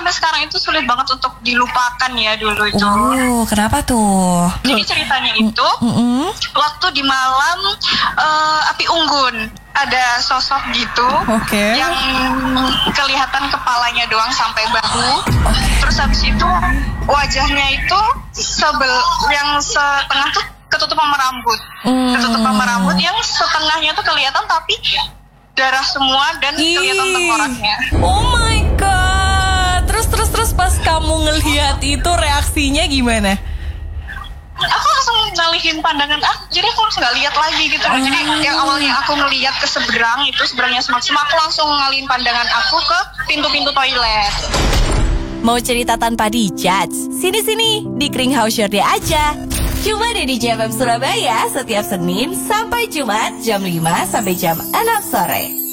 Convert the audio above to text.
sampai sekarang itu sulit banget untuk dilupakan ya dulu itu. Oh, kenapa tuh? Jadi ceritanya itu waktu di malam api unggun ada sosok gitu yang kelihatan kepalanya doang sampai bahu. Terus habis itu wajahnya itu yang setengah tuh ketutup sama rambut. Ketutup sama rambut yang setengahnya tuh kelihatan tapi darah semua dan kelihatan tengkoraknya. Oh my god. Terus pas kamu ngelihat itu reaksinya gimana? Aku langsung ngalihin pandangan jadi aku langsung nggak lihat lagi gitu. Jadi yang awalnya aku ngelihat ke seberangnya semak-semak, aku langsung ngalihin pandangan aku ke pintu-pintu toilet. Mau cerita tanpa dijudge? Sini di Kringhouse Shorty aja. Cuma di JFM Surabaya setiap Senin sampai Jumat jam 5 sampai jam 6 sore.